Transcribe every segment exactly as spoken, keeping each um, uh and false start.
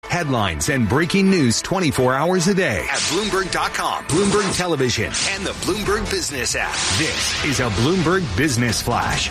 Headlines and breaking news twenty-four hours a day at Bloomberg dot com, Bloomberg Television, and the Bloomberg Business app. This is a Bloomberg Business Flash.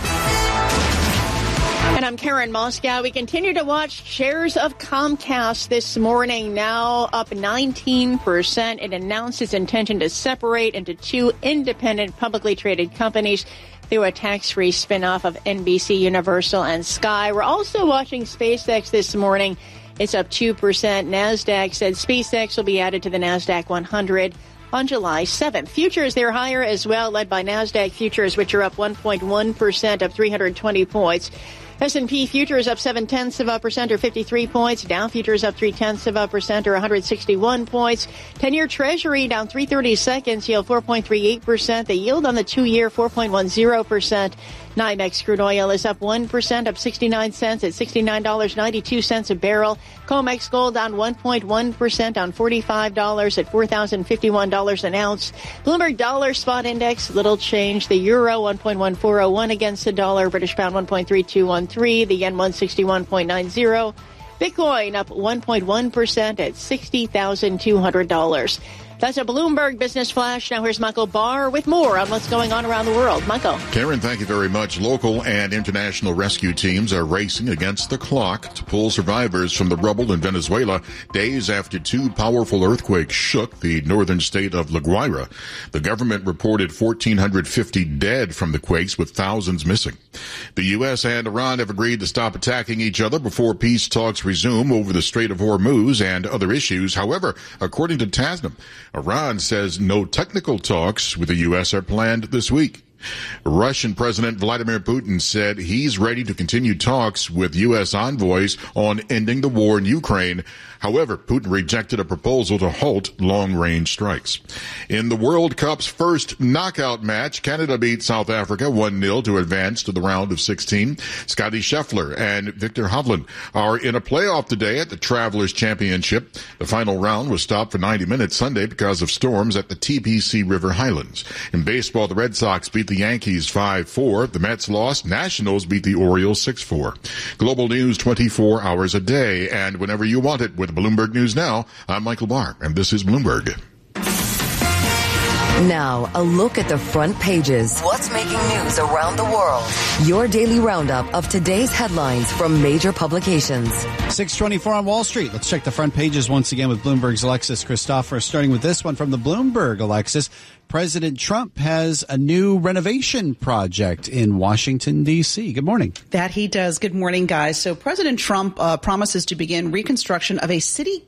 And I'm Karen Moscow. We continue to watch shares of Comcast this morning, now up nineteen percent. It announced its intention to separate into two independent publicly traded companies through a tax-free spinoff of N B C, Universal, and Sky. We're also watching SpaceX this morning. It's up two percent. NASDAQ said SpaceX will be added to the NASDAQ one hundred on July seventh. Futures, they're higher as well, led by NASDAQ futures, which are up one point one percent, up three hundred twenty points. S and P futures up seven tenths of a percent or fifty-three points. Dow futures up three tenths of a percent or one hundred sixty-one points. ten-year Treasury down three thirty-seconds, yield four point three eight percent. The yield on the two-year four point one zero percent. NYMEX crude oil is up one percent, up sixty-nine cents at sixty-nine dollars and ninety-two cents a barrel. COMEX gold down one point one percent on forty-five dollars at four thousand fifty-one dollars an ounce. Bloomberg dollar spot index, little change. The euro one point one four oh one against the dollar. British pound one point three two one three. The yen one sixty-one point nine zero. Bitcoin up one point one percent at sixty thousand two hundred dollars. That's a Bloomberg Business Flash. Now here's Michael Barr with more on what's going on around the world. Michael. Karen, thank you very much. Local and international rescue teams are racing against the clock to pull survivors from the rubble in Venezuela days after two powerful earthquakes shook the northern state of La Guaira. The government reported one thousand four hundred fifty dead from the quakes, with thousands missing. The U S and Iran have agreed to stop attacking each other before peace talks resume over the Strait of Hormuz and other issues. However, according to Tasnim, Iran says no technical talks with the U S are planned this week. Russian President Vladimir Putin said he's ready to continue talks with U S envoys on ending the war in Ukraine. However, Putin rejected a proposal to halt long-range strikes. In the World Cup's first knockout match, Canada beat South Africa one nil to advance to the round of sixteen. Scotty Scheffler and Victor Hovland are in a playoff today at the Travelers Championship. The final round was stopped for ninety minutes Sunday because of storms at the T P C River Highlands. In baseball, the Red Sox beat the Yankees five four. The Mets lost. Nationals beat the Orioles six four. Global news twenty-four hours a day and whenever you want it with Bloomberg News Now. I'm Michael Barr, and this is Bloomberg. Now, a look at the front pages. What's making news around the world? Your daily roundup of today's headlines from major publications. six twenty-four on Wall Street. Let's check the front pages once again with Bloomberg's Alexis Christopher, starting with this one from the Bloomberg, Alexis. President Trump has a new renovation project in Washington, D C. Good morning. That he does. Good morning, guys. So President Trump uh, promises to begin reconstruction of a city